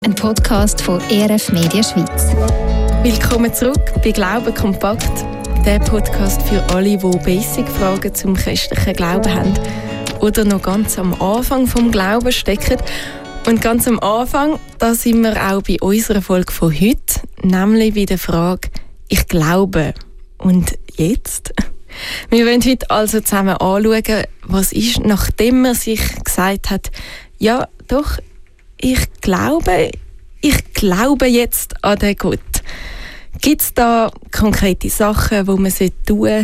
Ein Podcast von ERF Media Schweiz. Willkommen zurück bei Glauben kompakt, der Podcast für alle, die Basic-Fragen zum christlichen Glauben haben oder noch ganz am Anfang vom Glauben stecken. Und ganz am Anfang, da sind wir auch bei unserer Folge von heute, nämlich bei der Frage «Ich glaube. Und jetzt?» Wir wollen heute also zusammen anschauen, was ist, nachdem man sich gesagt hat, ja doch, ich glaube jetzt an den Gott. Gibt es da konkrete Sachen, die man tun sollte?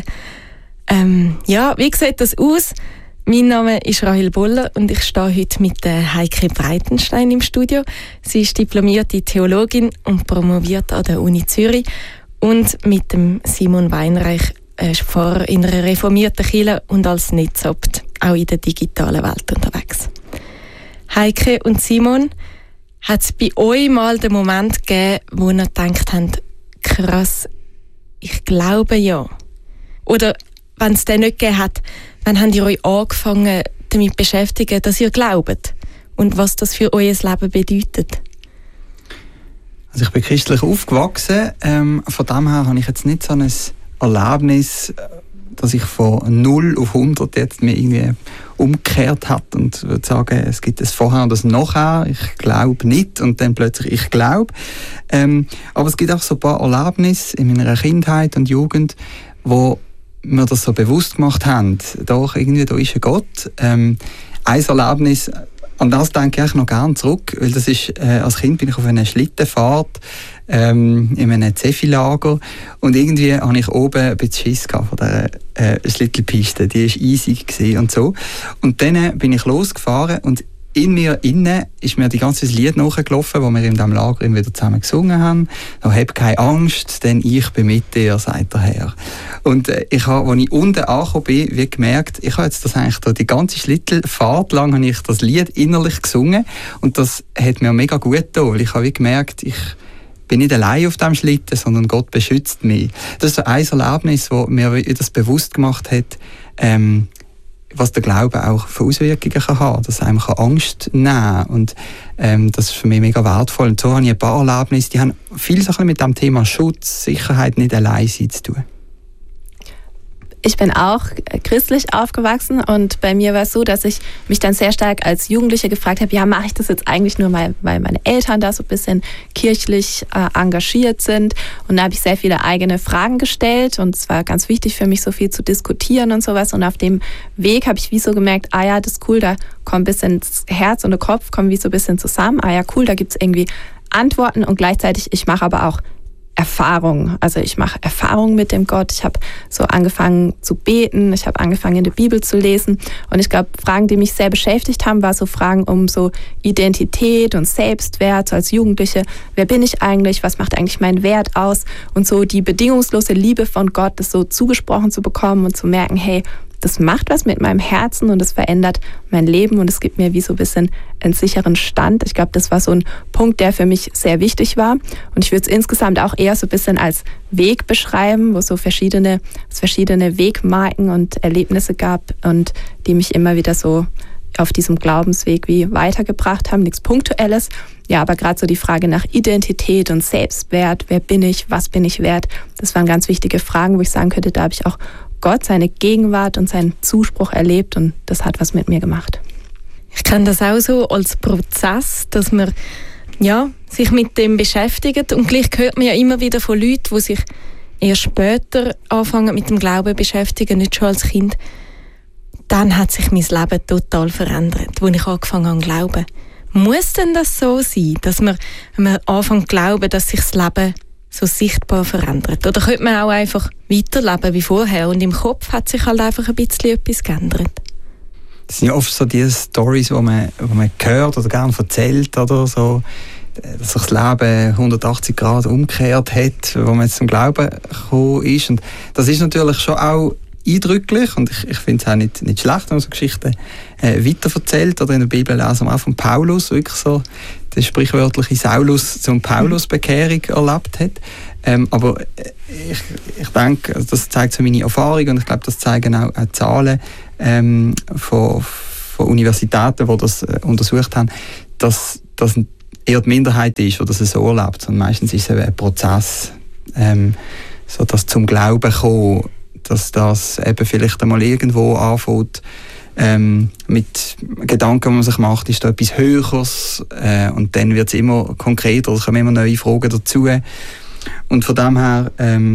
Wie sieht das aus? Mein Name ist Rahel Boller und ich stehe heute mit der Heike Breitenstein im Studio. Sie ist diplomierte Theologin und promoviert an der Uni Zürich. Und mit dem Simon Weinreich, Pfarrer in einer reformierten Kirche und als Netzabt auch in der digitalen Welt unterwegs. Heike und Simon, hat es bei euch mal den Moment gegeben, wo ihr gedacht habt, krass, ich glaube ja? Oder wenn es den nicht gegeben hat, wann habt ihr euch angefangen damit zu beschäftigen, dass ihr glaubt? Und was das für euer Leben bedeutet? Also ich bin christlich aufgewachsen. Von dem her habe ich jetzt nicht so ein Erlebnis, dass ich von 0 auf 100 jetzt mir irgendwie umgekehrt hat und würde sagen, es gibt es vorher und das nachher, ich glaube nicht und dann plötzlich ich glaube. Aber es gibt auch so ein paar Erlebnisse in meiner Kindheit und Jugend, wo wir das so bewusst gemacht haben. Doch, irgendwie, da ist ein Gott. Ein Erlebnis, an das denke ich noch gerne zurück, weil das ist, als Kind bin ich auf einer Schlittenfahrt in einem Zefi-Lager und irgendwie habe ich oben ein bisschen Schiss gehabt von dieser Schlittelpiste, die war easy gewesen und so. Und dann bin ich losgefahren und in mir innen ist mir die ganze Lied nachgelaufen, das wir in diesem Lager immer wieder zusammen gesungen haben. «No, hab keine Angst, denn ich bin mit dir», sagt der Herr. Und ich habe, als ich unten angekommen bin, wie gemerkt, ich habe jetzt das eigentlich die ganze Schlittelfahrt lang habe ich das Lied innerlich gesungen und das hat mir mega gut getan, weil ich habe wie gemerkt, ich bin nicht allein auf diesem Schlitten, sondern Gott beschützt mich. Das ist so ein Erlebnis, das mir das bewusst gemacht hat, was der Glaube auch für Auswirkungen kann haben, dass einem Angst nehmen kann. Und das ist für mich mega wertvoll. Und so habe ich ein paar Erlebnisse, die haben viel so mit dem Thema Schutz, Sicherheit, nicht allein sein zu tun. Ich bin auch christlich aufgewachsen und bei mir war es so, dass ich mich dann sehr stark als Jugendliche gefragt habe, ja, mache ich das jetzt eigentlich nur, weil meine Eltern da so ein bisschen kirchlich engagiert sind, und da habe ich sehr viele eigene Fragen gestellt und es war ganz wichtig für mich, so viel zu diskutieren und sowas, und auf dem Weg habe ich wie so gemerkt, das ist cool, da kommt ein bisschen das Herz und der Kopf kommen wie so ein bisschen zusammen, cool, da gibt es irgendwie Antworten, und gleichzeitig, ich mache aber auch Erfahrung. Also ich mache Erfahrungen mit dem Gott. Ich habe so angefangen zu beten. Ich habe angefangen, in der Bibel zu lesen. Und ich glaube, Fragen, die mich sehr beschäftigt haben, war so Fragen um so Identität und Selbstwert, so als Jugendliche. Wer bin ich eigentlich? Was macht eigentlich meinen Wert aus? Und so die bedingungslose Liebe von Gott, das so zugesprochen zu bekommen und zu merken, hey, das macht was mit meinem Herzen und es verändert mein Leben und es gibt mir wie so ein bisschen einen sicheren Stand. Ich glaube, das war so ein Punkt, der für mich sehr wichtig war. Und ich würde es insgesamt auch eher so ein bisschen als Weg beschreiben, wo es so verschiedene Wegmarken und Erlebnisse gab und die mich immer wieder so auf diesem Glaubensweg wie weitergebracht haben. Nichts Punktuelles. Ja, aber gerade so die Frage nach Identität und Selbstwert, wer bin ich, was bin ich wert, das waren ganz wichtige Fragen, wo ich sagen könnte, da habe ich auch Gott, seine Gegenwart und seinen Zuspruch erlebt und das hat was mit mir gemacht. Ich kenne das auch so als Prozess, dass man sich mit dem beschäftigt, und gleich hört man ja immer wieder von Leuten, die sich erst später anfangen mit dem Glauben beschäftigen, nicht schon als Kind. Dann hat sich mein Leben total verändert, als ich angefangen habe zu glauben. Muss denn das so sein, dass man, wenn man anfängt zu glauben, dass sich das Leben so sichtbar verändert? Oder könnte man auch einfach weiterleben wie vorher und im Kopf hat sich halt einfach ein bisschen etwas geändert? Das sind ja oft so diese Storys, die man hört oder gerne erzählt oder so, dass sich das Leben 180 Grad umgekehrt hat, wo man jetzt zum Glauben gekommen ist. Und das ist natürlich schon auch eindrücklich und ich finde es auch nicht schlecht, wenn man so Geschichten weiterverzählt. Oder in der Bibel lesen wir auch von Paulus, wirklich so der sprichwörtliche Saulus zum Paulus-Bekehrung erlebt hat. Aber ich denke, also das zeigt so meine Erfahrung und ich glaube, das zeigen auch Zahlen von Universitäten, die das untersucht haben, dass eher die Minderheit ist, die das so erlebt. Und meistens ist es ein Prozess, so dass zum Glauben kommen, dass das eben vielleicht einmal irgendwo anfängt, mit Gedanken, die man sich macht, ist da etwas Höheres, und dann wird es immer konkreter, es kommen immer neue Fragen dazu. Und von dem her,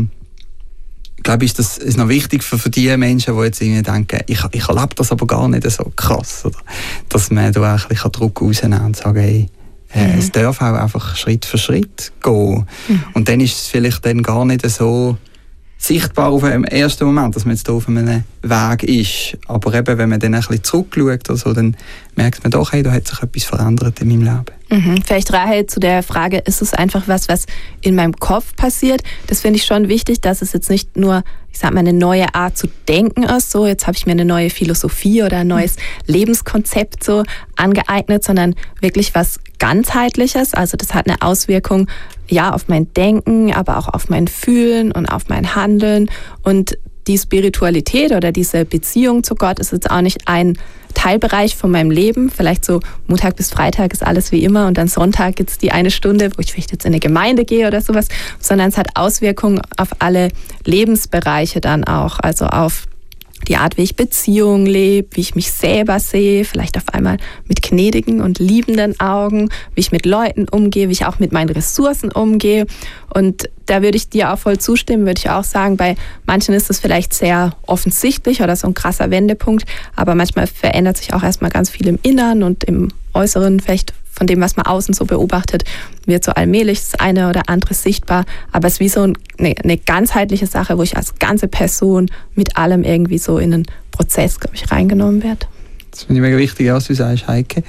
glaube ich, ist das noch wichtig für die Menschen, die jetzt irgendwie denken, ich erlebe das aber gar nicht so krass. Oder? Dass man da auch ein bisschen Druck rausnehmen und sagen, hey, es darf auch einfach Schritt für Schritt gehen. Und dann ist es vielleicht dann gar nicht so sichtbar auf dem ersten Moment, dass man jetzt hier auf einem Weg ist. Aber eben, wenn man dann ein bisschen zurückschaut oder so, dann merkt man doch, hey, da hat sich etwas verändert in meinem Leben. Vielleicht, Rahel, zu der Frage, ist es einfach was in meinem Kopf passiert? Das finde ich schon wichtig, dass es jetzt nicht nur, ich sag mal, eine neue Art zu denken ist, so jetzt habe ich mir eine neue Philosophie oder ein neues Lebenskonzept so angeeignet, sondern wirklich was Ganzheitliches. Also das hat eine Auswirkung, ja, auf mein Denken, aber auch auf mein Fühlen und auf mein Handeln. Und die Spiritualität oder diese Beziehung zu Gott ist jetzt auch nicht ein Teilbereich von meinem Leben. Vielleicht so Montag bis Freitag ist alles wie immer und dann Sonntag gibt es die eine Stunde, wo ich vielleicht jetzt in eine Gemeinde gehe oder sowas, sondern es hat Auswirkungen auf alle Lebensbereiche dann auch, also auf die Art, wie ich Beziehungen lebe, wie ich mich selber sehe, vielleicht auf einmal mit gnädigen und liebenden Augen, wie ich mit Leuten umgehe, wie ich auch mit meinen Ressourcen umgehe. Und da würde ich dir auch voll zustimmen, würde ich auch sagen, bei manchen ist es vielleicht sehr offensichtlich oder so ein krasser Wendepunkt, aber manchmal verändert sich auch erstmal ganz viel im Inneren und im Äußeren, vielleicht von dem, was man außen so beobachtet, wird so allmählich das eine oder andere sichtbar. Aber es ist wie so eine ganzheitliche Sache, wo ich als ganze Person mit allem irgendwie so in einen Prozess, glaube ich, reingenommen werde. Das finde ich mega wichtig, was du sagst, Heike.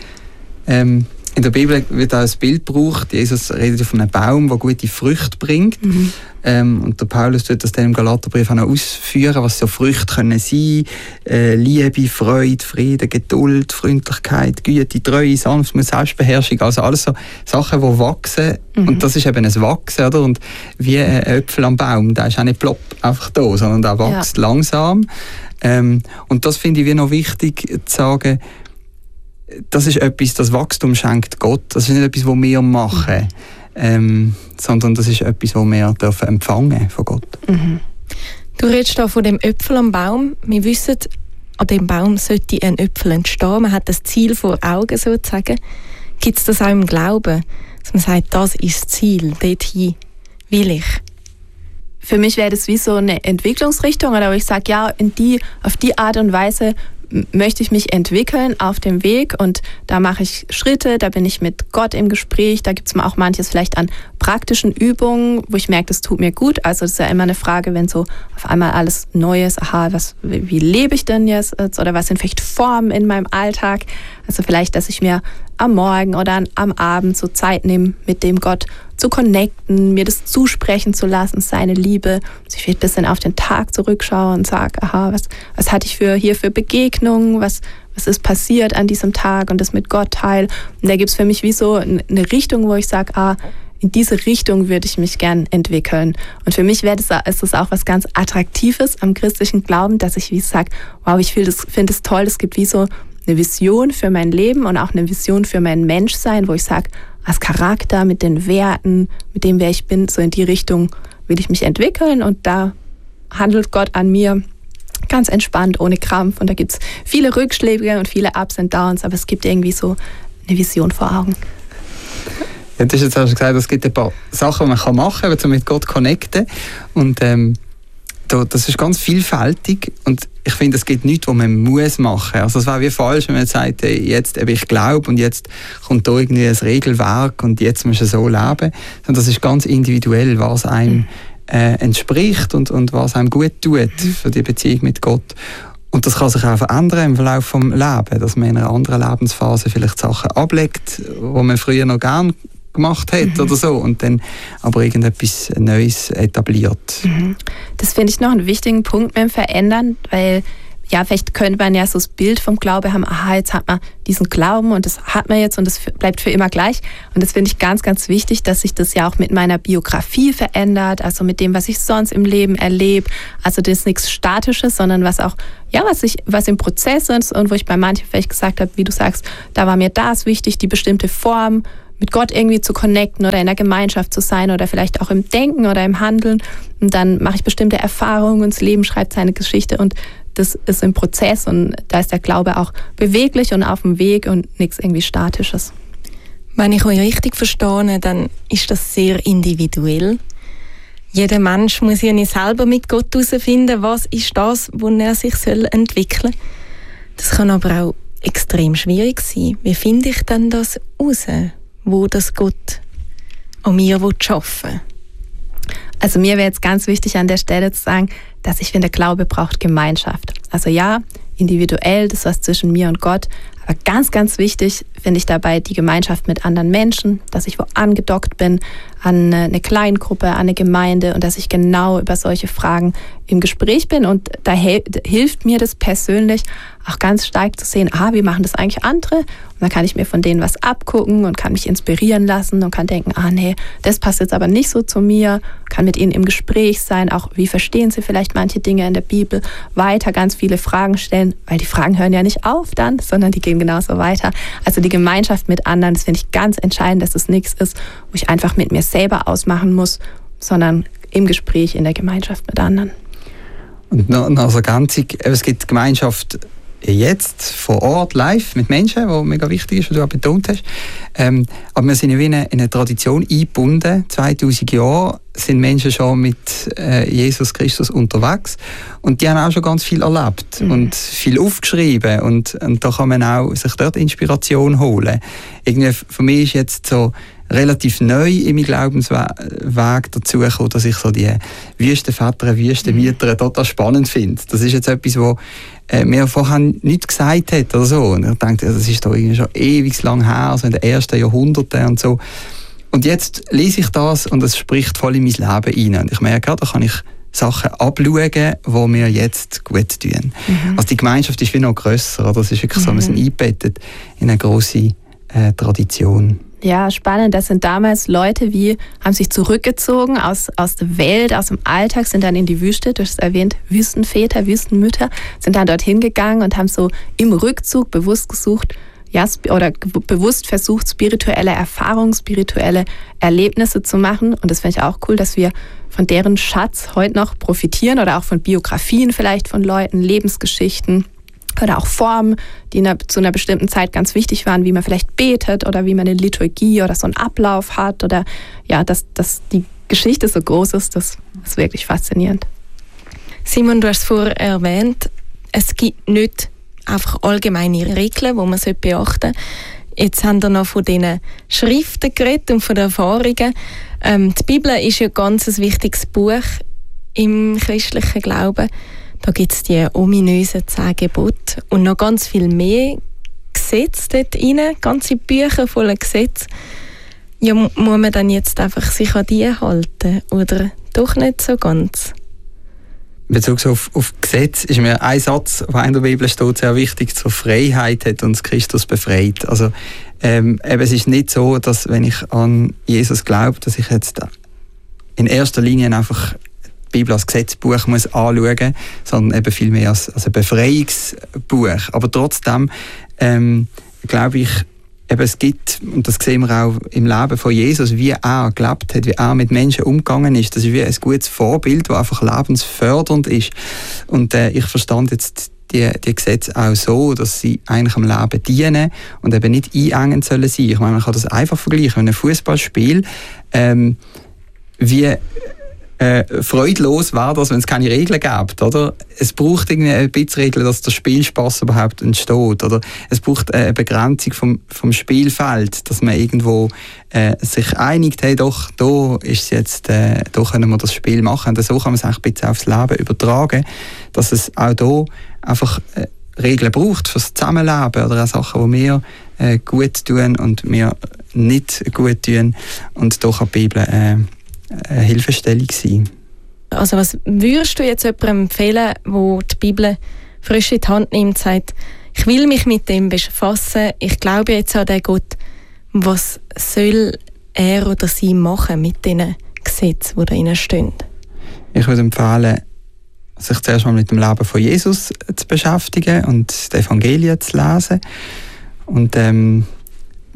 In der Bibel wird auch ein Bild gebraucht. Jesus redet von einem Baum, der gute Früchte bringt. Und der Paulus tut das dann im Galaterbrief auch noch ausführen, was so Früchte können sein. Liebe, Freude, Frieden, Geduld, Freundlichkeit, Güte, Treue, Sanftmut, Selbstbeherrschung. Also alles so Sachen, die wachsen. Und das ist eben ein Wachsen, oder? Und wie ein Äpfel am Baum, der ist auch nicht plopp einfach da, sondern der wächst langsam. Und das finde ich wie noch wichtig zu sagen, das ist etwas, das Wachstum schenkt Gott. Das ist nicht etwas, was wir machen, sondern das ist etwas, was wir dürfen empfangen von Gott. Du redest da von dem Äpfel am Baum. Wir wissen, an dem Baum sollte ein Äpfel entstehen. Man hat das Ziel vor Augen sozusagen. Gibt es das auch im Glauben, dass man sagt, das ist das Ziel, dorthin will ich? Für mich wäre das wie so eine Entwicklungsrichtung, oder wo ich sage, ja, auf die Art und Weise möchte ich mich entwickeln auf dem Weg, und da mache ich Schritte, da bin ich mit Gott im Gespräch, da gibt es auch manches vielleicht an praktischen Übungen, wo ich merke, das tut mir gut. Also das ist ja immer eine Frage, wenn so auf einmal alles neu ist, wie lebe ich denn jetzt, oder was sind vielleicht Formen in meinem Alltag? Also vielleicht, dass ich mir am Morgen oder am Abend so Zeit nehme, mit dem Gott zu connecten, mir das zusprechen zu lassen, seine Liebe. Also ich will ein bisschen auf den Tag zurückschauen und sage, was hatte ich hier für Begegnungen, was ist passiert an diesem Tag, und das mit Gott teile. Und da gibt es für mich wie so eine Richtung, wo ich sage, in diese Richtung würde ich mich gern entwickeln. Und für mich ist das auch was ganz Attraktives am christlichen Glauben, dass ich wie sage, wow, ich finde es toll, es gibt wie so eine Vision für mein Leben und auch eine Vision für mein Menschsein, wo ich sage, als Charakter, mit den Werten, mit dem, wer ich bin, so in die Richtung will ich mich entwickeln, und da handelt Gott an mir ganz entspannt, ohne Krampf, und da gibt es viele Rückschläge und viele Ups and Downs, aber es gibt irgendwie so eine Vision vor Augen. Ja, du hast jetzt auch schon gesagt, es gibt ein paar Sachen, die man machen kann, um mit Gott zu connecten, und das ist ganz vielfältig, und ich finde, es gibt nichts, was man muss machen. Also es wäre wie falsch, wenn man jetzt sagt, jetzt ich glaube und jetzt kommt da irgendwie ein Regelwerk und jetzt musst du so leben. Sondern das ist ganz individuell, was einem entspricht und was einem gut tut für die Beziehung mit Gott. Und das kann sich auch verändern im Verlauf des Lebens, dass man in einer anderen Lebensphase vielleicht Sachen ablegt, die man früher noch gern gemacht hat oder so, und dann aber irgendetwas Neues etabliert. Das finde ich noch einen wichtigen Punkt mit dem Verändern, weil ja, vielleicht könnte man ja so das Bild vom Glaube haben, jetzt hat man diesen Glauben und das hat man jetzt und das bleibt für immer gleich. Und das finde ich ganz, ganz wichtig, dass sich das ja auch mit meiner Biografie verändert, also mit dem, was ich sonst im Leben erlebe. Also das ist nichts Statisches, sondern was auch, ja, was im Prozess ist und wo ich bei manchen vielleicht gesagt habe, wie du sagst, da war mir das wichtig, die bestimmte Form, mit Gott irgendwie zu connecten oder in der Gemeinschaft zu sein oder vielleicht auch im Denken oder im Handeln. Und dann mache ich bestimmte Erfahrungen und das Leben schreibt seine Geschichte und das ist im Prozess und da ist der Glaube auch beweglich und auf dem Weg und nichts irgendwie Statisches. Wenn ich euch richtig verstehe, dann ist das sehr individuell. Jeder Mensch muss ja nicht selber mit Gott herausfinden, was ist das, wo er sich entwickeln soll. Das kann aber auch extrem schwierig sein. Wie finde ich denn das heraus, wo das Gott an mir arbeiten will? Also mir wäre jetzt ganz wichtig an der Stelle zu sagen, dass ich finde, Glaube braucht Gemeinschaft. Also ja, individuell, das ist was zwischen mir und Gott, aber ganz, ganz wichtig finde ich dabei die Gemeinschaft mit anderen Menschen, dass ich wo angedockt bin an eine Kleingruppe, an eine Gemeinde und dass ich genau über solche Fragen im Gespräch bin und da hilft mir das persönlich auch ganz stark zu sehen, wie machen das eigentlich andere und dann kann ich mir von denen was abgucken und kann mich inspirieren lassen und kann denken, nee, das passt jetzt aber nicht so zu mir, kann mit ihnen im Gespräch sein, auch wie verstehen sie vielleicht manche Dinge in der Bibel, weiter ganz viele Fragen stellen, weil die Fragen hören ja nicht auf dann, sondern die gehen genauso weiter. Also die Gemeinschaft mit anderen, das finde ich ganz entscheidend, dass es nichts ist, wo ich einfach mit mir selber ausmachen muss, sondern im Gespräch, in der Gemeinschaft mit anderen. Und noch so ganz, es gibt Gemeinschaft jetzt vor Ort, live, mit Menschen, was mega wichtig ist, was du auch betont hast. Aber wir sind ja wie in eine Tradition eingebunden. 2000 Jahre sind Menschen schon mit Jesus Christus unterwegs. Und die haben auch schon ganz viel erlebt und viel aufgeschrieben. Und da kann man auch sich dort Inspiration holen. Irgendwie für mich ist jetzt so relativ neu in meinem Glaubensweg dazu gekommen, dass ich so die Wüstenväter, Wüstenmütter total spannend finde. Das ist jetzt etwas, wo mir vorher nichts gesagt hat oder so. Und ich dachte, das ist doch irgendwie schon ewig lang her, so in den ersten Jahrhunderten und so. Und jetzt lese ich das und es spricht voll in mein Leben rein. Und ich merke, da kann ich Sachen abschauen, die mir jetzt gut tun. Also die Gemeinschaft ist wie noch grösser. Das ist wirklich so, wir sind eingebettet in eine grosse Tradition. Ja, spannend. Das sind damals Leute, haben sich zurückgezogen aus der Welt, aus dem Alltag, sind dann in die Wüste, du hast erwähnt, Wüstenväter, Wüstenmütter, sind dann dorthin gegangen und haben so im Rückzug bewusst gesucht, bewusst versucht, spirituelle Erfahrungen, spirituelle Erlebnisse zu machen. Und das finde ich auch cool, dass wir von deren Schatz heute noch profitieren oder auch von Biografien vielleicht von Leuten, Lebensgeschichten. Oder auch Formen, die zu einer bestimmten Zeit ganz wichtig waren, wie man vielleicht betet oder wie man eine Liturgie oder so einen Ablauf hat oder ja, dass die Geschichte so groß ist, das ist wirklich faszinierend. Simon, du hast es vorher erwähnt, es gibt nicht einfach allgemeine Regeln, die man beachten sollte. Jetzt haben wir noch von diesen Schriften geredet und von den Erfahrungen. Die Bibel ist ja ein ganz wichtiges Buch im christlichen Glauben. Da gibt es die ominösen 10 Gebote und noch ganz viel mehr Gesetze dort rein, ganze Bücher voller Gesetze. Ja, muss man dann jetzt einfach sich an die halten oder doch nicht so ganz? In Bezug auf Gesetz ist mir ein Satz, der in der Bibel steht, sehr wichtig: zur Freiheit hat uns Christus befreit. Also es ist nicht so, dass wenn ich an Jesus glaube, dass ich jetzt in erster Linie einfach die Bibel als Gesetzbuch muss anschauen, sondern eben vielmehr als ein Befreiungsbuch. Aber trotzdem glaube ich, eben es gibt, und das sehen wir auch im Leben von Jesus, wie er gelebt hat, wie er mit Menschen umgegangen ist. Das ist wie ein gutes Vorbild, das einfach lebensfördernd ist. Und ich verstand jetzt die Gesetze auch so, dass sie eigentlich am Leben dienen und eben nicht einengend sollen sein. Ich meine, man kann das einfach vergleichen. Wenn ein Fußballspiel wie freudlos war das, wenn es keine Regeln gibt, oder? Es braucht irgendwie ein bisschen Regeln, dass der Spielspaß überhaupt entsteht, oder? Es braucht eine Begrenzung vom Spielfeld, dass man irgendwo sich einigt, hey, doch, da ist jetzt, da können wir das Spiel machen. Und so kann man es eigentlich ein bisschen aufs Leben übertragen, dass es auch da einfach Regeln braucht fürs Zusammenleben oder auch Sachen, die wir gut tun und wir nicht gut tun. Und da kann die Bibel eine Hilfestellung sein. Also was würdest du jetzt jemandem empfehlen, der die Bibel frisch in die Hand nimmt und sagt, ich will mich mit dem befassen, ich glaube jetzt an den Gott, was soll er oder sie machen mit diesen Gesetzen, die da drin stehen? Ich würde empfehlen, sich zuerst mal mit dem Leben von Jesus zu beschäftigen und die Evangelien zu lesen und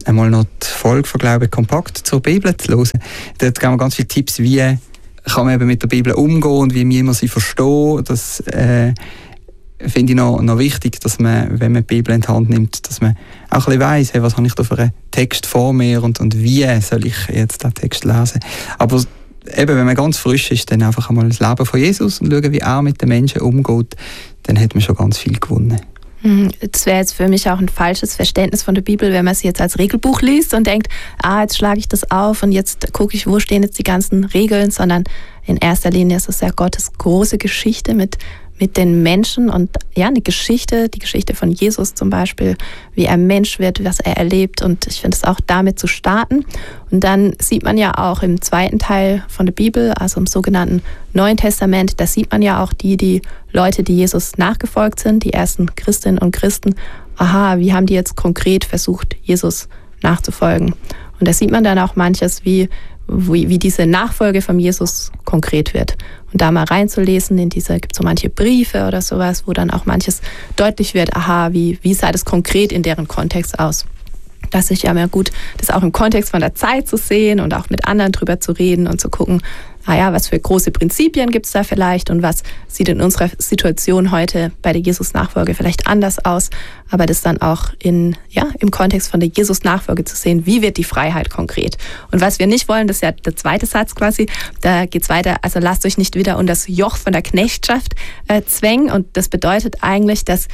einmal noch die Folge von «Glaube kompakt» zur Bibel zu hören. Dort geben wir ganz viele Tipps, wie kann man eben mit der Bibel umgehen und wie wir sie verstehen. Das finde ich noch wichtig, dass man, wenn man die Bibel in die Hand nimmt, dass man auch ein bisschen weiss, hey, was habe ich da für einen Text vor mir und wie soll ich jetzt den Text lesen. Aber eben, wenn man ganz frisch ist, dann einfach einmal das Leben von Jesus und schauen, wie er mit den Menschen umgeht, dann hat man schon ganz viel gewonnen. Das wäre jetzt für mich auch ein falsches Verständnis von der Bibel, wenn man sie jetzt als Regelbuch liest und denkt, jetzt schlage ich das auf und jetzt gucke ich, wo stehen jetzt die ganzen Regeln, sondern in erster Linie ist es ja Gottes große Geschichte mit den Menschen und ja, die Geschichte von Jesus zum Beispiel, wie er Mensch wird, was er erlebt, und ich finde es auch damit zu starten. Und dann sieht man ja auch im zweiten Teil von der Bibel, also im sogenannten Neuen Testament, da sieht man ja auch die Leute, die Jesus nachgefolgt sind, die ersten Christinnen und Christen, wie haben die jetzt konkret versucht, Jesus nachzufolgen. Und da sieht man dann auch manches, wie diese Nachfolge von Jesus konkret wird. Und da mal reinzulesen, gibt es so manche Briefe oder sowas, wo dann auch manches deutlich wird, wie sah das konkret in deren Kontext aus. Das ist ja immer gut, das auch im Kontext von der Zeit zu sehen und auch mit anderen drüber zu reden und zu gucken, was für große Prinzipien gibt es da vielleicht und was sieht in unserer Situation heute bei der Jesus-Nachfolge vielleicht anders aus, aber das dann auch im Kontext von der Jesus-Nachfolge zu sehen, wie wird die Freiheit konkret. Und was wir nicht wollen, das ist ja der zweite Satz quasi, da geht's weiter, also lasst euch nicht wieder unter das Joch von der Knechtschaft zwängen, und das bedeutet eigentlich, dass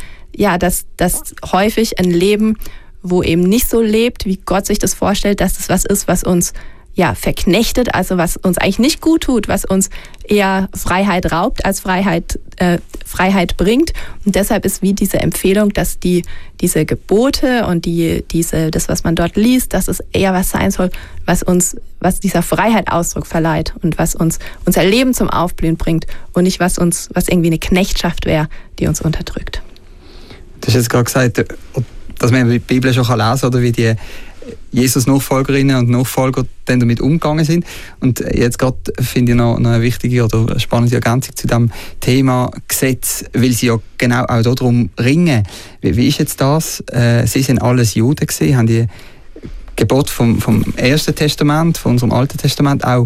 häufig ein Leben, wo eben nicht so lebt, wie Gott sich das vorstellt, dass das was ist, was uns verknechtet, also was uns eigentlich nicht gut tut, was uns eher Freiheit raubt, als Freiheit bringt. Und deshalb ist wie diese Empfehlung, dass diese Gebote und das, was man dort liest, dass es eher was sein soll, was dieser Freiheit Ausdruck verleiht und was unser Leben zum Aufblühen bringt und nicht was irgendwie eine Knechtschaft wäre, die uns unterdrückt. Du hast jetzt gerade gesagt, dass man die Bibel schon lesen kann, oder wie die Jesus-Nachfolgerinnen und Nachfolger dann damit umgegangen sind. Und jetzt gerade finde ich noch eine wichtige oder spannende Ergänzung zu diesem Thema Gesetz, weil sie ja genau auch darum ringen. Wie ist jetzt das? Sie sind alles Juden gewesen, haben die Gebote vom Ersten Testament, von unserem Alten Testament auch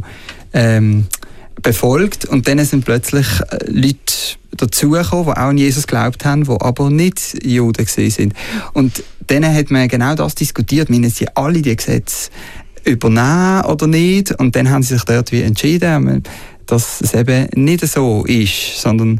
befolgt, und dann sind plötzlich Leute dazugekommen, die auch an Jesus geglaubt haben, die aber nicht Juden sind. Und dann hat man genau das diskutiert, müssen sie alle die Gesetze übernehmen oder nicht, und dann haben sie sich dort wie entschieden, dass es eben nicht so ist, sondern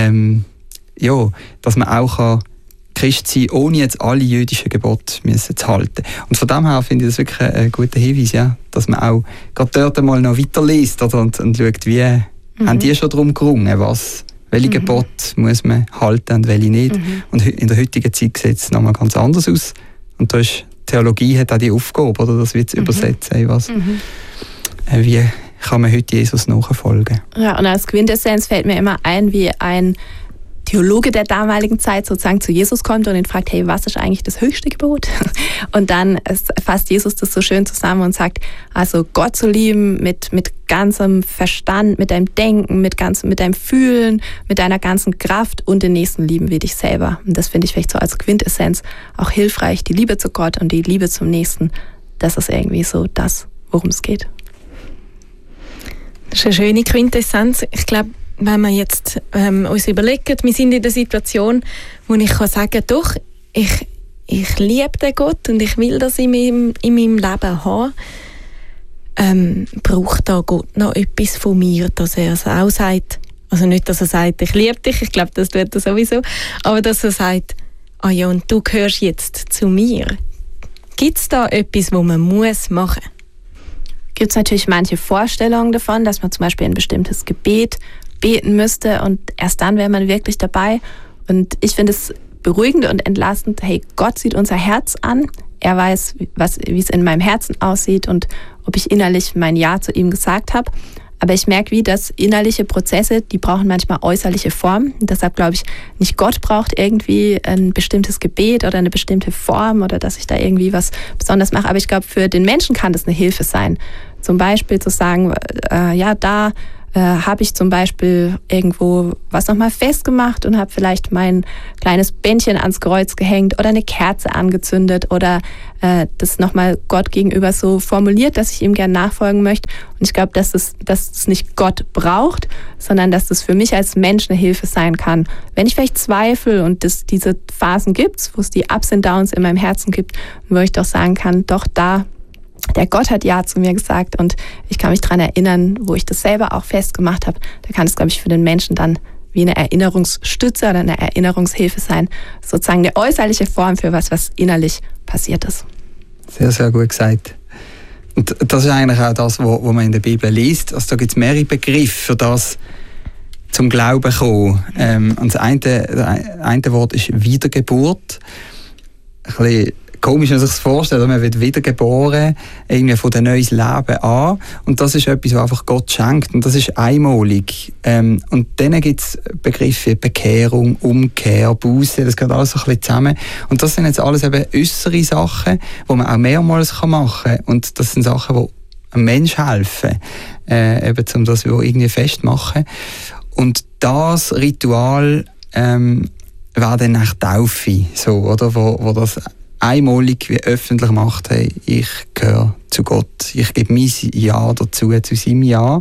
dass man auch Christ sein kann, ohne jetzt alle jüdischen Gebote zu halten. Und von dem her finde ich das wirklich ein guter Hinweis, ja, dass man auch gerade dort mal noch weiterliest und schaut, wie haben die schon darum gerungen, welche Gebote muss man halten und welche nicht. Und in der heutigen Zeit sieht es nochmal ganz anders aus. Und da ist Theologie hat auch die Aufgabe, oder das wird zu übersetzen. Wie kann man heute Jesus nachfolgen? Ja, und als Quintessenz fällt mir immer ein, wie ein Theologe der damaligen Zeit sozusagen zu Jesus kommt und ihn fragt, hey, was ist eigentlich das höchste Gebot? Und dann fasst Jesus das so schön zusammen und sagt, also Gott zu lieben mit ganzem Verstand, mit deinem Denken, mit deinem Fühlen, mit deiner ganzen Kraft, und den Nächsten lieben wie dich selber. Und das finde ich vielleicht so als Quintessenz auch hilfreich. Die Liebe zu Gott und die Liebe zum Nächsten, das ist irgendwie so das, worum es geht. Das ist eine schöne Quintessenz. Ich glaube, wenn wir jetzt uns überlegen, wir sind in der Situation, wo ich sagen kann, doch, ich liebe den Gott und ich will das in meinem Leben haben, braucht da Gott noch etwas von mir, dass er es auch sagt, also nicht, dass er sagt, ich liebe dich, ich glaube, das tut er sowieso, aber dass er sagt, ja, und du gehörst jetzt zu mir. Gibt es da etwas, was man muss machen? Gibt es natürlich manche Vorstellungen davon, dass man zum Beispiel ein bestimmtes Gebet beten müsste, und erst dann wäre man wirklich dabei. Und ich finde es beruhigend und entlastend, hey, Gott sieht unser Herz an, er weiß, wie es in meinem Herzen aussieht und ob ich innerlich mein Ja zu ihm gesagt habe. Aber ich merke, dass innerliche Prozesse, die brauchen manchmal äußerliche Formen. Und deshalb glaube ich, nicht Gott braucht irgendwie ein bestimmtes Gebet oder eine bestimmte Form oder dass ich da irgendwie was besonders mache. Aber ich glaube, für den Menschen kann das eine Hilfe sein. Zum Beispiel zu sagen, habe ich zum Beispiel irgendwo was nochmal festgemacht und habe vielleicht mein kleines Bändchen ans Kreuz gehängt oder eine Kerze angezündet oder das nochmal Gott gegenüber so formuliert, dass ich ihm gern nachfolgen möchte. Und ich glaube, dass es nicht Gott braucht, sondern dass es für mich als Mensch eine Hilfe sein kann. Wenn ich vielleicht zweifle und es diese Phasen gibt, wo es die Ups und Downs in meinem Herzen gibt, wo ich doch sagen kann, doch da, der Gott hat Ja zu mir gesagt und ich kann mich daran erinnern, wo ich das selber auch festgemacht habe. Da kann es, glaube ich, für den Menschen dann wie eine Erinnerungsstütze oder eine Erinnerungshilfe sein. Sozusagen eine äußerliche Form für was innerlich passiert ist. Sehr, sehr gut gesagt. Und das ist eigentlich auch das, was man in der Bibel liest. Also da gibt es mehrere Begriffe für das, zum Glauben kommen. Und das eine Wort ist Wiedergeburt. Ein bisschen komisch, wenn man sich das vorstellt, man wird wiedergeboren, irgendwie von dem neues Leben an. Und das ist etwas, was einfach Gott schenkt. Und das ist einmalig. Und dann gibt es Begriffe wie Bekehrung, Umkehr, Buße, das gehört alles so ein bisschen zusammen. Und das sind jetzt alles eben äußere Sachen, die man auch mehrmals machen kann. Und das sind Sachen, die einem Menschen helfen, eben um das irgendwie festmachen. Und das Ritual war dann nach Taufe, so, oder? Wo das einmalig wie öffentlich macht, hey, ich gehöre zu Gott, ich gebe mein Ja dazu, zu seinem Ja.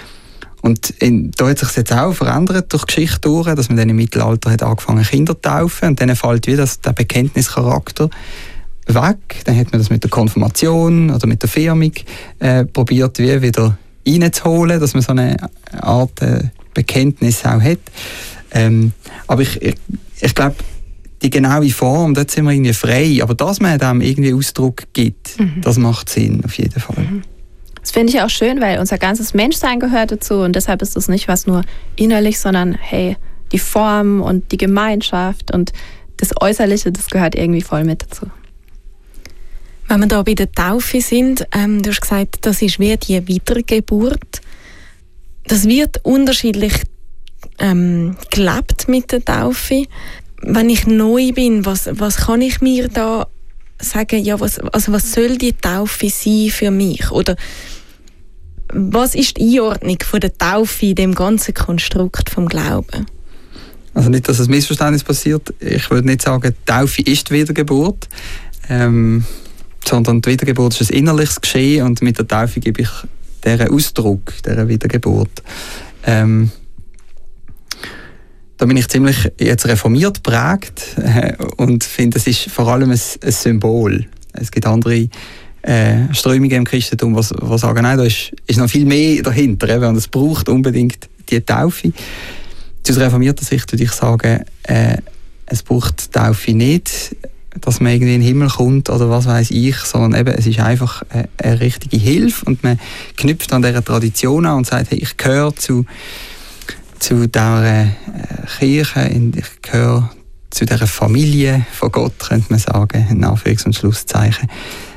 Und da hat sich jetzt auch verändert durch die Geschichte durch, dass man dann im Mittelalter hat angefangen Kinder zu taufen und dann fällt wieder der Bekenntnischarakter weg. Dann hat man das mit der Konfirmation oder mit der Firmung probiert, wie wieder reinzuholen, dass man so eine Art Bekenntnis auch hat. Aber ich glaube, die genaue Form, dort sind wir irgendwie frei. Aber dass man dem irgendwie Ausdruck gibt, das macht Sinn, auf jeden Fall. Das finde ich auch schön, weil unser ganzes Menschsein gehört dazu und deshalb ist es nicht was nur innerlich, sondern hey, die Form und die Gemeinschaft und das Äußerliche, das gehört irgendwie voll mit dazu. Wenn wir da bei der Taufe sind, du hast gesagt, das ist wie die Wiedergeburt. Das wird unterschiedlich gelebt mit der Taufe. Wenn ich neu bin, was kann ich mir da sagen, ja, was soll die Taufe sein für mich? Oder was ist die Einordnung von der Taufe in dem ganzen Konstrukt vom Glauben? Also nicht, dass ein Missverständnis passiert. Ich würde nicht sagen, die Taufe ist die Wiedergeburt, sondern die Wiedergeburt ist ein innerliches Geschehen und mit der Taufe gebe ich diesen Ausdruck, dieser Wiedergeburt. Da bin ich ziemlich jetzt reformiert geprägt und finde, es ist vor allem ein Symbol. Es gibt andere Strömungen im Christentum, die sagen, nein, da ist noch viel mehr dahinter eben, und es braucht unbedingt die Taufe. Aus reformierter Sicht würde ich sagen, es braucht die Taufe nicht, dass man irgendwie in den Himmel kommt oder was weiß ich, sondern eben, es ist einfach eine richtige Hilfe und man knüpft an dieser Tradition an und sagt, hey, ich gehöre zu dieser Kirche, ich gehöre zu dieser Familie von Gott, könnte man sagen, in Anführungs- und Schlusszeichen,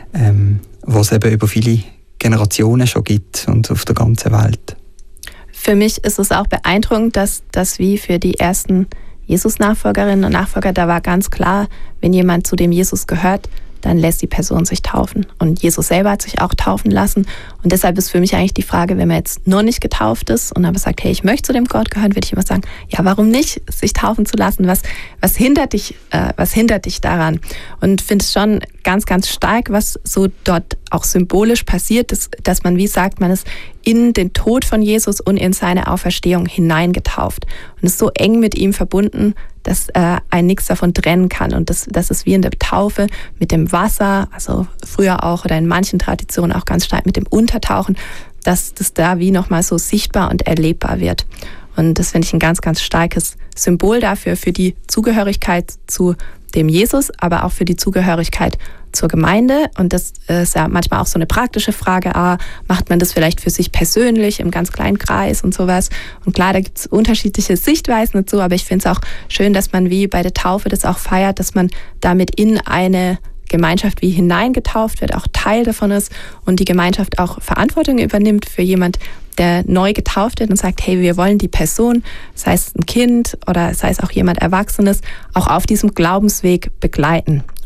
wo es eben über viele Generationen schon gibt und auf der ganzen Welt. Für mich ist es auch beeindruckend, dass das wie für die ersten Jesus-Nachfolgerinnen und Nachfolger, da war ganz klar, wenn jemand zu dem Jesus gehört, dann lässt die Person sich taufen. Und Jesus selber hat sich auch taufen lassen. Und deshalb ist für mich eigentlich die Frage, wenn man jetzt noch nicht getauft ist und aber sagt, hey, ich möchte zu dem Gott gehören, würde ich immer sagen, ja, warum nicht, sich taufen zu lassen? Was hindert dich daran? Und finde es schon ganz, ganz stark, was so dort auch symbolisch passiert, dass man, wie sagt man es, in den Tod von Jesus und in seine Auferstehung hineingetauft. Und ist so eng mit ihm verbunden, dass ein nichts davon trennen kann. Und das ist wie in der Taufe mit dem Wasser, also früher auch oder in manchen Traditionen auch ganz stark mit dem Untertauchen, dass das da wie nochmal so sichtbar und erlebbar wird. Und das finde ich ein ganz, ganz starkes Symbol dafür, für die Zugehörigkeit zu dem Jesus, aber auch für die Zugehörigkeit zur Gemeinde. Und das ist ja manchmal auch so eine praktische Frage, macht man das vielleicht für sich persönlich im ganz kleinen Kreis und sowas. Und klar, da gibt es unterschiedliche Sichtweisen dazu, aber ich finde es auch schön, dass man wie bei der Taufe das auch feiert, dass man damit in eine Gemeinschaft wie hineingetauft wird, auch Teil davon ist und die Gemeinschaft auch Verantwortung übernimmt für jemand, der neu getauft wird und sagt, hey, wir wollen die Person, sei es ein Kind oder sei es auch jemand Erwachsenes, auch auf diesem Glaubensweg begleiten.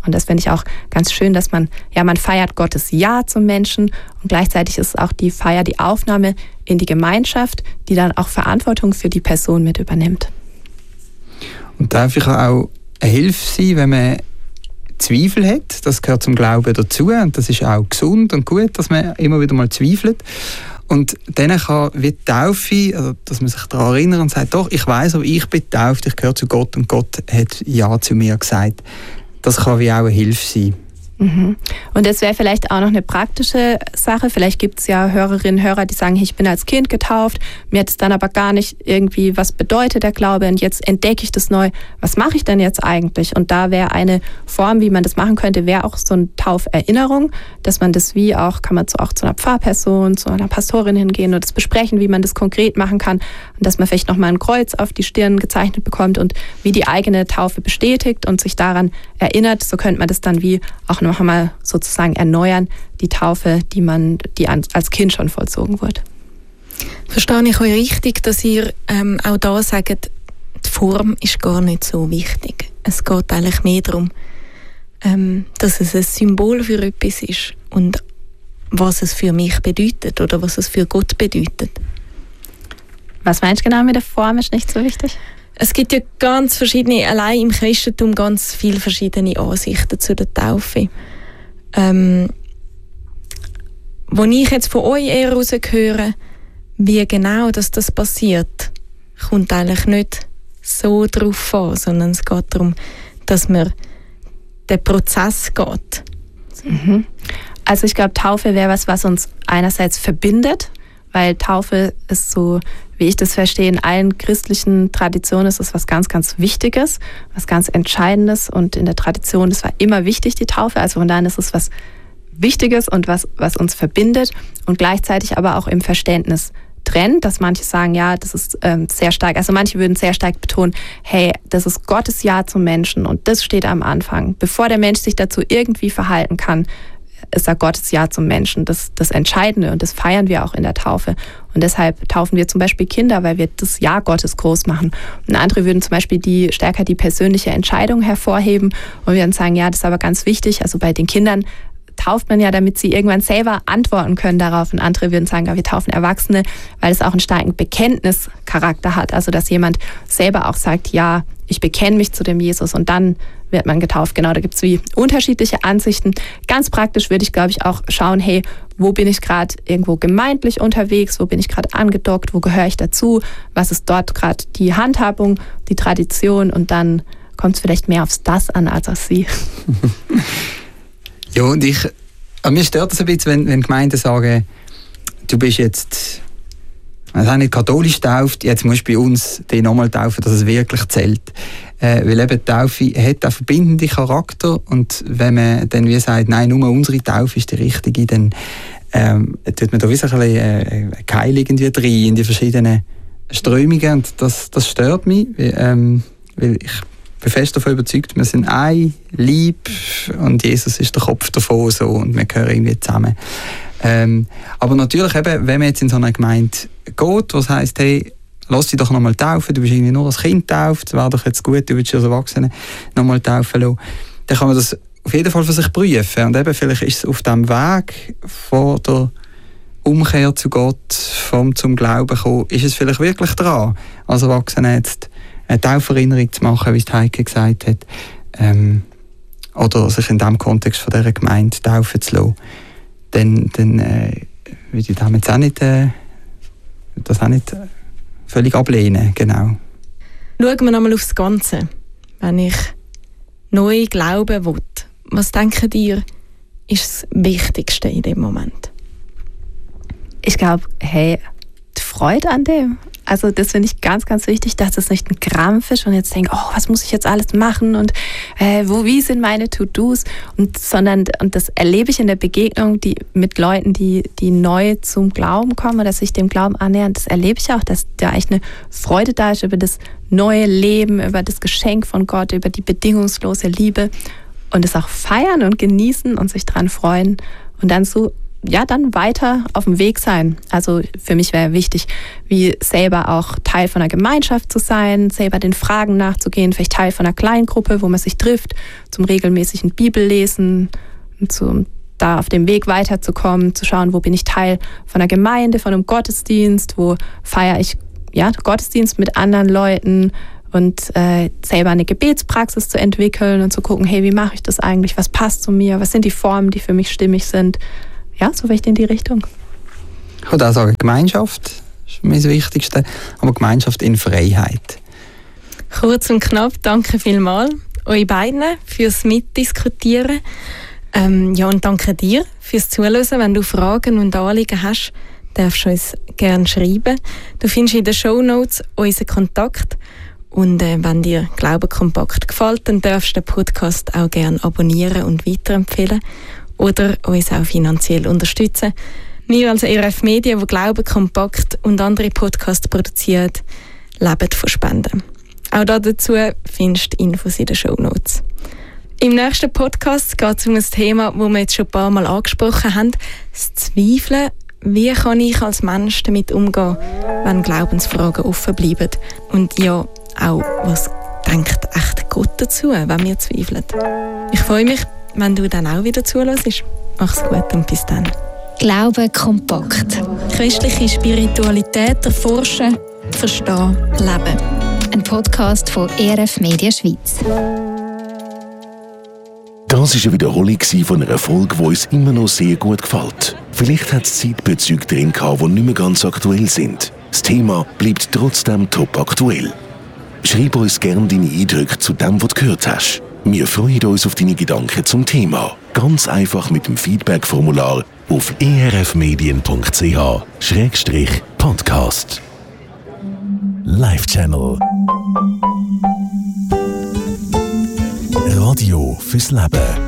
Und das finde ich auch ganz schön, dass man feiert Gottes Ja zum Menschen und gleichzeitig ist es auch die Feier, die Aufnahme in die Gemeinschaft, die dann auch Verantwortung für die Person mit übernimmt. Und darf ich auch eine Hilfe sein, wenn man Zweifel hat? Das gehört zum Glauben dazu und das ist auch gesund und gut, dass man immer wieder mal zweifelt. Und dann kann wie die Taufe, also dass man sich daran erinnert und sagt, doch, ich weiss, aber ich bin getauft, ich gehöre zu Gott und Gott hat Ja zu mir gesagt. Das kann wie auch eine Hilfe sein. Mhm. Und das wäre vielleicht auch noch eine praktische Sache. Vielleicht gibt es ja Hörerinnen und Hörer, die sagen, ich bin als Kind getauft, mir hat es dann aber gar nicht irgendwie, was bedeutet der Glaube und jetzt entdecke ich das neu. Was mache ich denn jetzt eigentlich? Und da wäre eine Form, wie man das machen könnte, wäre auch so eine Tauferinnerung, dass man das wie auch, kann man auch zu einer Pfarrperson, zu einer Pastorin hingehen und das besprechen, wie man das konkret machen kann und dass man vielleicht nochmal ein Kreuz auf die Stirn gezeichnet bekommt und wie die eigene Taufe bestätigt und sich daran erinnert. So könnte man das dann wie auch noch einmal sozusagen erneuern, die Taufe, die als Kind schon vollzogen wird. Verstehe ich euch richtig, dass ihr auch da sagt, die Form ist gar nicht so wichtig. Es geht eigentlich mehr darum, dass es ein Symbol für etwas ist und was es für mich bedeutet oder was es für Gott bedeutet. Was meinst du genau mit der Form, ist nicht so wichtig? Es gibt ja ganz verschiedene, allein im Christentum ganz viele verschiedene Ansichten zu der Taufe. Wo ich jetzt von euch eher rausgehöre, wie genau das passiert, kommt eigentlich nicht so drauf an, sondern es geht darum, dass man den Prozess geht. Mhm. Also ich glaube, Taufe wäre was uns einerseits verbindet, weil Taufe ist so, wie ich das verstehe, in allen christlichen Traditionen ist es was ganz, ganz Wichtiges, was ganz Entscheidendes und in der Tradition, das war immer wichtig, die Taufe, also von daher ist es was Wichtiges und was uns verbindet und gleichzeitig aber auch im Verständnis trennt, dass manche sagen, ja, das ist sehr stark, also manche würden sehr stark betonen, hey, das ist Gottes Ja zum Menschen und das steht am Anfang. Bevor der Mensch sich dazu irgendwie verhalten kann, ist da Gottes Ja zum Menschen das Entscheidende und das feiern wir auch in der Taufe. Und deshalb taufen wir zum Beispiel Kinder, weil wir das Ja Gottes groß machen. Und andere würden zum Beispiel stärker die persönliche Entscheidung hervorheben und würden sagen, ja, das ist aber ganz wichtig, also bei den Kindern tauft man ja, damit sie irgendwann selber antworten können darauf. Und andere würden sagen, ja, wir taufen Erwachsene, weil es auch einen starken Bekenntnischarakter hat. Also dass jemand selber auch sagt, ja, ich bekenne mich zu dem Jesus und dann wird man getauft. Genau, da gibt es wie unterschiedliche Ansichten. Ganz praktisch würde ich, glaube ich, auch schauen, hey, wo bin ich gerade irgendwo gemeindlich unterwegs, wo bin ich gerade angedockt, wo gehöre ich dazu, was ist dort gerade die Handhabung, die Tradition und dann kommt es vielleicht mehr aufs Das an als auf Sie. Ja, und mir stört es ein bisschen, wenn Gemeinden sagen, du bist jetzt nicht katholisch getauft, jetzt musst du bei uns dich nochmal taufen, dass es wirklich zählt. Weil eben die Taufe hat einen verbindenden Charakter und wenn man dann wie sagt, nein, nur unsere Taufe ist die richtige, dann tut man da wie so ein bisschen Keil irgendwie rein in die verschiedenen Strömungen und das stört mich, weil ich bin fest davon überzeugt, wir sind ein Leib und Jesus ist der Kopf davon so, und wir gehören irgendwie zusammen. Aber natürlich eben, wenn man jetzt in so eine Gemeinde geht, was heisst, hey, lass dich doch nochmal taufen, du bist irgendwie nur als Kind getauft, wäre doch jetzt gut, du willst als Erwachsene nochmal taufen lassen, dann kann man das auf jeden Fall für sich prüfen. Und eben vielleicht ist es auf dem Weg vor der Umkehr zu Gott, zum Glauben kommen, ist es vielleicht wirklich dran, als Erwachsener jetzt eine Tauferinnerung zu machen, wie es Heike gesagt hat, oder sich in diesem Kontext von dieser Gemeinde taufen zu lassen, dann würde ich damit das auch nicht völlig ablehnen. Genau. Schauen wir nochmal aufs Ganze. Wenn ich neu glauben will, was denken ihr, ist das Wichtigste in dem Moment? Ich glaube, hey, die Freude an dem. Also das finde ich ganz, ganz wichtig, dass es nicht ein Krampf ist und jetzt denke, oh, was muss ich jetzt alles machen und wie sind meine To-Dos? Und das erlebe ich in der Begegnung mit Leuten, die neu zum Glauben kommen oder sich dem Glauben annähern. Das erlebe ich auch, dass da echt eine Freude da ist über das neue Leben, über das Geschenk von Gott, über die bedingungslose Liebe und es auch feiern und genießen und sich dran freuen und dann so ja, dann weiter auf dem Weg sein. Also für mich wäre wichtig, wie selber auch Teil von einer Gemeinschaft zu sein, selber den Fragen nachzugehen, vielleicht Teil von einer Kleingruppe, wo man sich trifft, zum regelmäßigen Bibellesen, da auf dem Weg weiterzukommen, zu schauen, wo bin ich Teil von einer Gemeinde, von einem Gottesdienst, wo feiere ich Gottesdienst mit anderen Leuten und selber eine Gebetspraxis zu entwickeln und zu gucken, hey, wie mache ich das eigentlich, was passt zu mir, was sind die Formen, die für mich stimmig sind. Ja, so vielleicht in die Richtung. Ich würde auch sagen, Gemeinschaft ist mir das Wichtigste, aber Gemeinschaft in Freiheit. Kurz und knapp, danke vielmals euch beiden fürs Mitdiskutieren. Und danke dir fürs Zuhören. Wenn du Fragen und Anliegen hast, darfst du uns gerne schreiben. Du findest in den Shownotes unseren Kontakt. Und wenn dir Glaube kompakt gefällt, dann darfst du den Podcast auch gerne abonnieren und weiterempfehlen oder uns auch finanziell unterstützen. Wir als ERF Medien, die Glaube kompakt und andere Podcasts produzieren, leben von Spenden. Auch dazu findest du Infos in den Shownotes. Im nächsten Podcast geht es um ein Thema, das wir jetzt schon ein paar Mal angesprochen haben, das Zweifeln. Wie kann ich als Mensch damit umgehen, wenn Glaubensfragen offen bleiben? Und ja, auch, was denkt echt Gott dazu, wenn wir zweifeln? Ich freue mich, wenn du dann auch wieder zuhörst. Mach's gut und bis dann. Glaube kompakt. Christliche Spiritualität erforschen, verstehen, leben. Ein Podcast von ERF Media Schweiz. Das war eine Wiederholung von einer Folge, die uns immer noch sehr gut gefällt. Vielleicht hat es Zeitbezüge drin gehabt, die nicht mehr ganz aktuell sind. Das Thema bleibt trotzdem top aktuell. Schreib uns gerne deine Eindrücke zu dem, was du gehört hast. Wir freuen uns auf deine Gedanken zum Thema. Ganz einfach mit dem Feedback-Formular auf erfmedien.ch/podcast. Live Channel. Radio fürs Leben.